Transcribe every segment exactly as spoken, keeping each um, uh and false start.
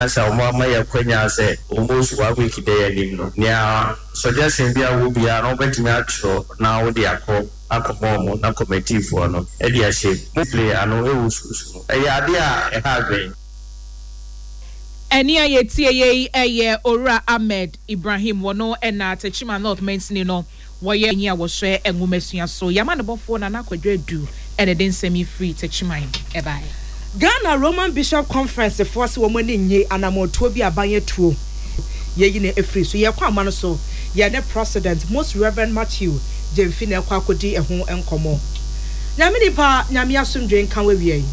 asa omo ma ya kwanya say almost one week dey anim no nia suggestion bia wo bia no betimi atro na wo dey akọ akọmọ mo na committee for no e dey ahye mo play ano e wo susu e ya de a e ha gwen eni ayetie ye eye Ora Ahmed Ibrahim wono ena Techima North Mentini no wo ye nya wo hwe enwomesua so yama ne bofo na na kwadwa du ene den semi free Techima e bye Ghana Roman Bishop Conference force woman in ye anamoto bi abanye tuo ye yi ne efri so ye kwa ama no so ye ne president Most Reverend Matthew Jemfine kwa akodi eho enkomo nyame nipa nyame asomdwe nkan we wie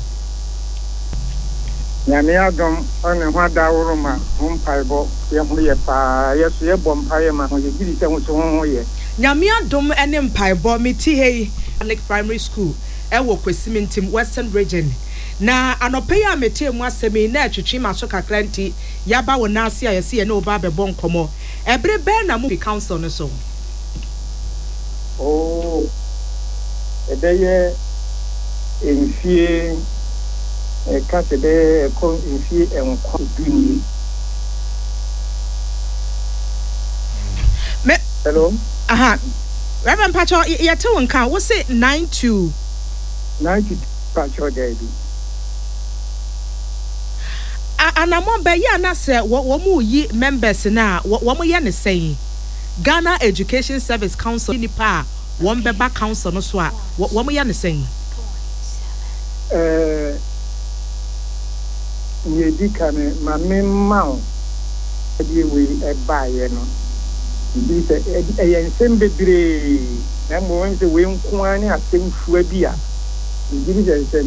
nyame adom one ho daworo ma mpaibo ye ho ye pa ye so ye bom paye ma ho ye gidi se ho so ho ye nyame adom ene mpaibo meti hei Lake Primary School e wo Kwesimintim Western Region na anope ya mete mu asemi na atwetwe ma so kakra nti yaba wo na ase ayese ye na oba bebo nkomo ebre be na mu council no so oh edeye enfie e ka se de ko enfie enko duni me hello aha Reverend Pacho ye te won kan wo say nine to ninety Pacho dey anamon be ya na se wo mu yi members na wo mo ye ne sei Ghana Education Service Council ni pa wo mbeba council no so a wo mo ye ne sei eh ye dikane ma me ma e we e ba ye no bi se e ye nsem bebre na mo won se we nko ani asem fua bi a bi se